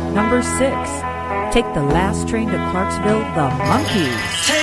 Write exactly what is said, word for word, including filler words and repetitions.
Number six, take the last train to Clarksville, the Monkees.